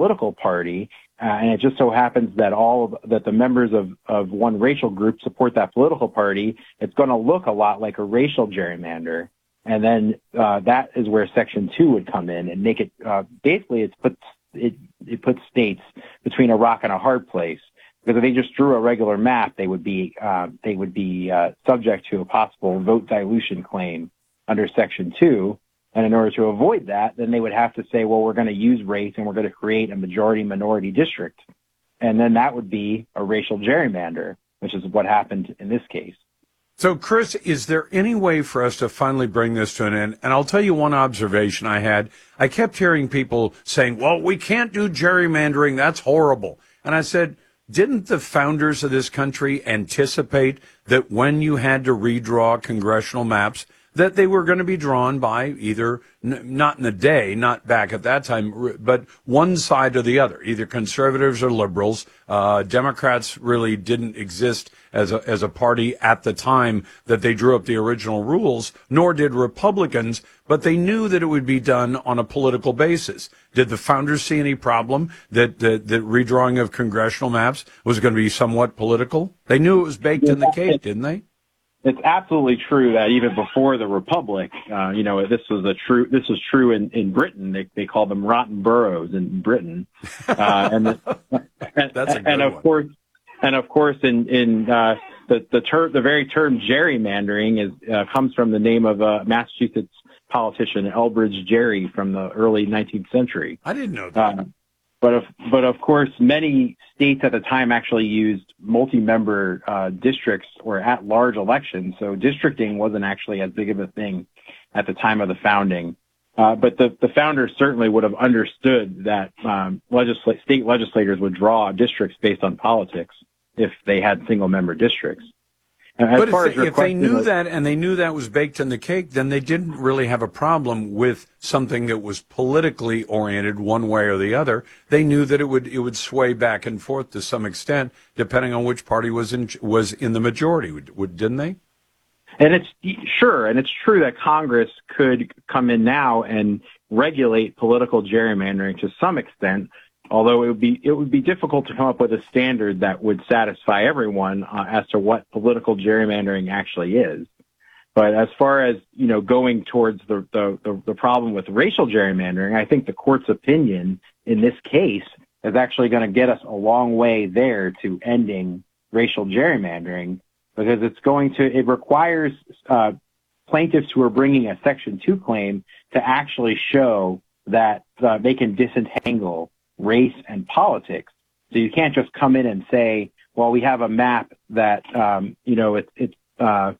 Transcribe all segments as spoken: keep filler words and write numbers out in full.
political party, uh, and it just so happens that all of, that the members of, of one racial group support that political party, it's going to look a lot like a racial gerrymander. And then uh, that is where Section two would come in and make it uh, basically it puts it it puts states between a rock and a hard place, because if they just drew a regular map, they would be uh, they would be uh, subject to a possible vote dilution claim under Section two. And in order to avoid that, then they would have to say, well, we're going to use race and we're going to create a majority-minority district. And then that would be a racial gerrymander, which is what happened in this case. So, Chris, is there any way for us to finally bring this to an end? And I'll tell you one observation I had. I kept hearing people saying, well, we can't do gerrymandering. That's horrible. And I said, didn't the founders of this country anticipate that when you had to redraw congressional maps, that they were going to be drawn by either, n- not in a day, not back at that time, but one side or the other, either conservatives or liberals. Uh, Democrats really didn't exist as a, as a party at the time that they drew up the original rules, nor did Republicans, but they knew that it would be done on a political basis. Did the founders see any problem that, that, that redrawing of congressional maps was going to be somewhat political? They knew it was baked in the cake, didn't they? It's absolutely true that even before the Republic, uh, you know, this was a true. This was true in, in Britain. They they call them rotten boroughs in Britain, uh, and the, and, That's a good and of one. course, and of course, in in uh, the the term, the very term gerrymandering is uh, comes from the name of a Massachusetts politician, Elbridge Gerry, from the early nineteenth century. I didn't know that. Uh, But of, but of course, many states at the time actually used multi-member uh, districts or at-large elections, so districting wasn't actually as big of a thing at the time of the founding. Uh, but the, the founders certainly would have understood that um, legisl- state legislators would draw districts based on politics if they had single-member districts. As But if, far as they, your if they knew was, that and they knew that was baked in the cake, then they didn't really have a problem with something that was politically oriented one way or the other. They knew that it would it would sway back and forth to some extent, depending on which party was in was in the majority. Would, would didn't they? And it's sure, and it's true that Congress could come in now and regulate political gerrymandering to some extent. Although it would be it would be difficult to come up with a standard that would satisfy everyone uh, as to what political gerrymandering actually is. But as far as, you know, going towards the, the, the, the problem with racial gerrymandering, I think the court's opinion in this case is actually going to get us a long way there to ending racial gerrymandering, because it's going to it requires uh, plaintiffs who are bringing a Section two claim to actually show that uh, they can disentangle race and politics. So you can't just come in and say, well, we have a map that, um, you know, it's, it's uh,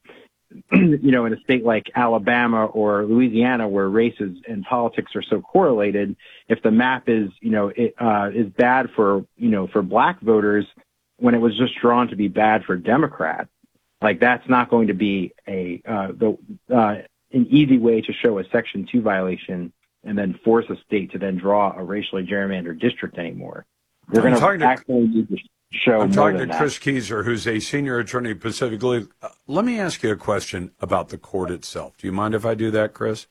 you know, in a state like Alabama or Louisiana where races and politics are so correlated, if the map is, you know, it, uh, is bad for, you know, for black voters when it was just drawn to be bad for Democrats, like that's not going to be a, uh, the, uh, an easy way to show a Section two violation and then force a state to then draw a racially gerrymandered district anymore. We're going to actually need to show I'm more talking than to that. Chris Keyser, who's a senior attorney at Pacific Legal. Uh, let me ask you a question about the court itself. Do you mind if I do that, Chris?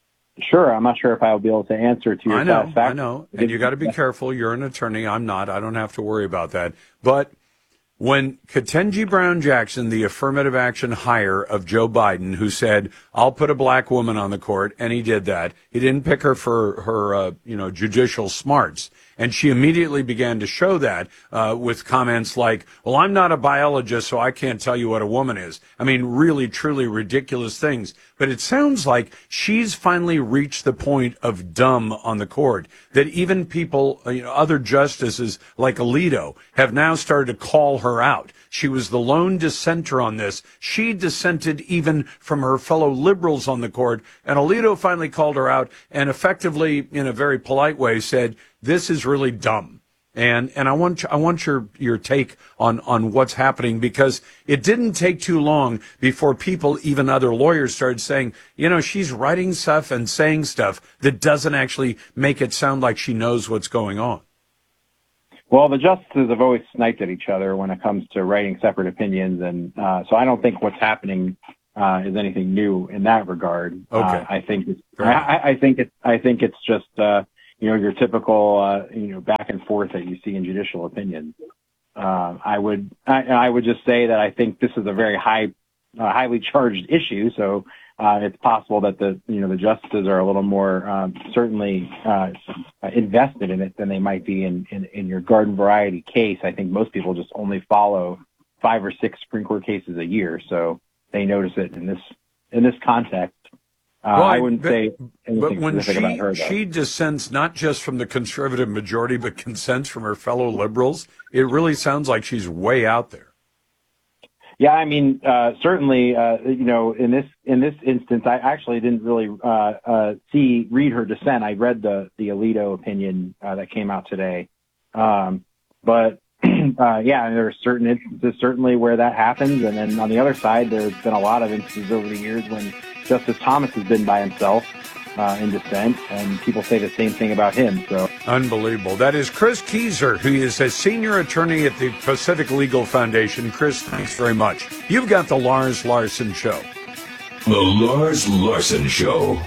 Sure. I'm not sure if I'll be able to answer to your I know, satisfaction. I know. And you got to be careful. You're an attorney. I'm not. I don't have to worry about that. But when Ketanji Brown Jackson, the affirmative action hire of Joe Biden, who said, I'll put a black woman on the court, and he did that. He didn't pick her for her, uh, you know, judicial smarts. And she immediately began to show that uh, with comments like, well, I'm not a biologist, so I can't tell you what a woman is. I mean, really, truly ridiculous things. But it sounds like she's finally reached the point of dumb on the court, that even people, you know, other justices like Alito have now started to call her out. She was the lone dissenter on this. She dissented even from her fellow liberals on the court. And Alito finally called her out and effectively, in a very polite way, said, this is really dumb. And and I want I want your your take on on what's happening, because it didn't take too long before people, even other lawyers, started saying, you know, she's writing stuff and saying stuff that doesn't actually make it sound like she knows what's going on. Well, the justices have always sniped at each other when it comes to writing separate opinions, and uh, so I don't think what's happening uh, is anything new in that regard. Okay, uh, I think it's, I, I think it's I think it's just. Uh, you know, your typical, uh, you know, back and forth that you see in judicial opinions. Uh, I would, I, I would just say that I think this is a very high, uh, highly charged issue. So, uh, it's possible that the, you know, the justices are a little more, um, certainly, uh, invested in it than they might be in, in, in your garden variety case. I think most people just only follow five or six Supreme Court cases a year. So they notice it in this, in this context. Uh, well, I wouldn't but, say anything but when specific she, about her, though. she dissents not just from the conservative majority, but consents from her fellow liberals, it really sounds like she's way out there. Yeah, I mean, uh, certainly, uh, you know, in this in this instance, I actually didn't really uh, uh, see read her dissent. I read the the Alito opinion uh, that came out today, um, but uh, yeah, there are certain instances certainly where that happens, and then on the other side, there's been a lot of instances over the years when Justice Thomas has been by himself uh, in dissent, and people say the same thing about him. So unbelievable. That is Chris Kieser, who is a senior attorney at the Pacific Legal Foundation. Chris, thanks very much. You've got the Lars Larson Show. The Lars Larson Show.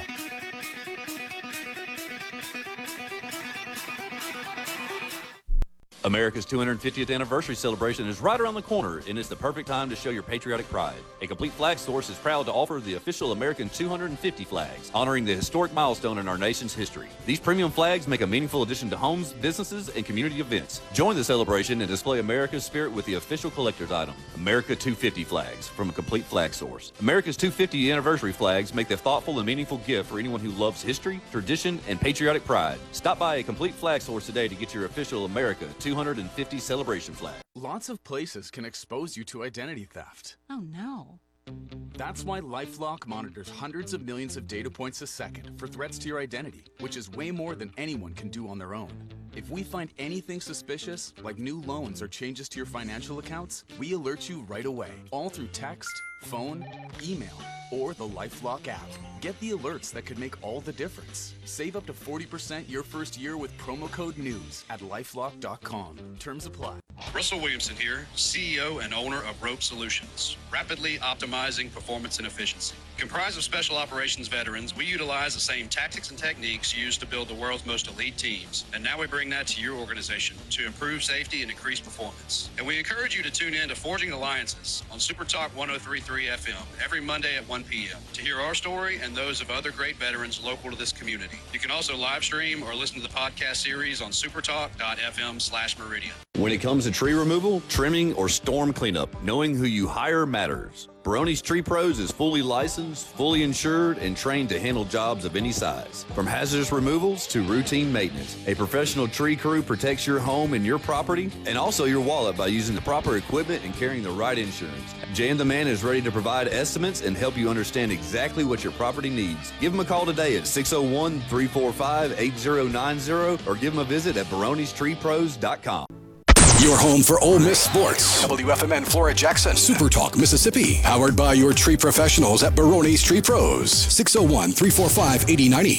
America's two hundred fiftieth anniversary celebration is right around the corner, and it's the perfect time to show your patriotic pride. A Complete Flag Source is proud to offer the official American two hundred fifty flags, honoring the historic milestone in our nation's history. These premium flags make a meaningful addition to homes, businesses, and community events. Join the celebration and display America's spirit with the official collector's item, America two fifty flags from a Complete Flag Source. America's two hundred fiftieth anniversary flags make the thoughtful and meaningful gift for anyone who loves history, tradition, and patriotic pride. Stop by a Complete Flag Source today to get your official America two hundred fifty celebration flag. Lots of places can expose you to identity theft. Oh no. That's why LifeLock monitors hundreds of millions of data points a second for threats to your identity, which is way more than anyone can do on their own. If we find anything suspicious, like new loans or changes to your financial accounts, we alert you right away, all through text, phone, email, or the LifeLock app. Get the alerts that could make all the difference. Save up to forty percent your first year with promo code NEWS at lifelock dot com. Terms apply. Russell Williamson here, C E O and owner of Rope Solutions, rapidly optimizing performance and efficiency. Comprised of special operations veterans, we utilize the same tactics and techniques used to build the world's most elite teams. And now we bring that to your organization to improve safety and increase performance. And we encourage you to tune in to Forging Alliances on Super Talk one oh three point three F M every Monday at one p.m. to hear our story and those of other great veterans local to this community. You can also live stream or listen to the podcast series on supertalk dot f m slash meridian. When it comes to tree removal, trimming, or storm cleanup, knowing who you hire matters. Barone's Tree Pros is fully licensed, fully insured, and trained to handle jobs of any size. From hazardous removals to routine maintenance, a professional tree crew protects your home and your property, and also your wallet by using the proper equipment and carrying the right insurance. Jan the Man is ready to provide estimates and help you understand exactly what your property needs. Give him a call today at six oh one, three four five, eight oh nine oh or give him a visit at barones tree pros dot com. Your home for Ole Miss sports. W F M N Flora Jackson. Super Talk Mississippi. Powered by your tree professionals at Barone's Tree Pros. six oh one, three four five, eight oh nine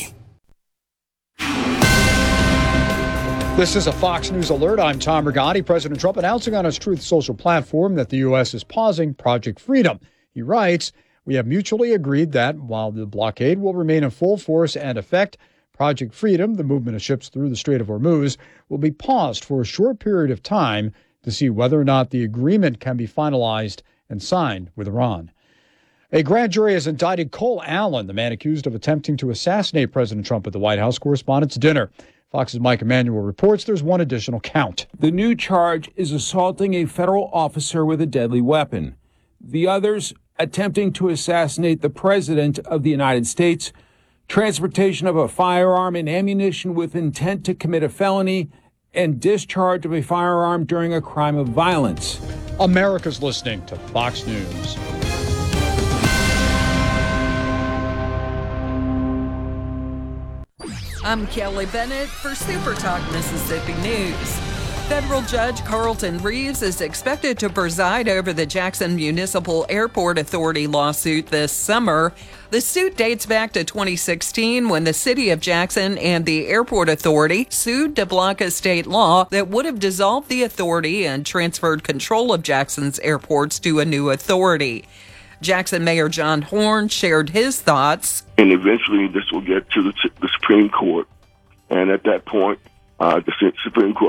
oh. This is a Fox News alert. I'm Tom Rigotti. President Trump announcing on his Truth Social platform that the U S is pausing Project Freedom. He writes, "We have mutually agreed that while the blockade will remain in full force and effect, Project Freedom, the movement of ships through the Strait of Hormuz, will be paused for a short period of time to see whether or not the agreement can be finalized and signed with Iran." A grand jury has indicted Cole Allen, the man accused of attempting to assassinate President Trump at the White House Correspondents' Dinner. Fox's Mike Emanuel reports there's one additional count. The new charge is assaulting a federal officer with a deadly weapon. The others, attempting to assassinate the President of the United States, transportation of a firearm and ammunition with intent to commit a felony, and discharge of a firearm during a crime of violence. America's listening to Fox News. I'm Kelly Bennett for Super Talk Mississippi News. Federal Judge Carlton Reeves is expected to preside over the Jackson Municipal Airport Authority lawsuit this summer. The suit dates back to twenty sixteen when the city of Jackson and the Airport Authority sued to block a state law that would have dissolved the authority and transferred control of Jackson's airports to a new authority. Jackson Mayor John Horn shared his thoughts. And eventually this will get to the, the Supreme Court. And at that point, uh, the Supreme Court